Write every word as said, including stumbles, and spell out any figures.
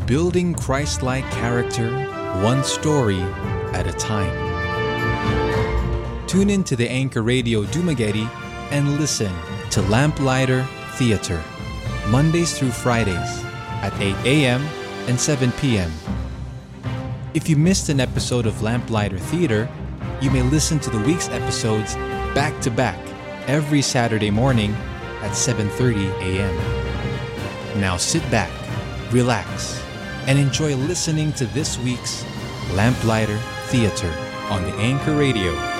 building Christ-like character, one story at a time. Tune in to the Anchor Radio Dumaguete and listen to Lamplighter Theater, Mondays through Fridays at eight a.m. and seven p.m. If you missed an episode of Lamplighter Theater, you may listen to the week's episodes back to back every Saturday morning at seven thirty a.m. Now sit back, relax, and enjoy listening to this week's Lamplighter Theater on the Anchor Radio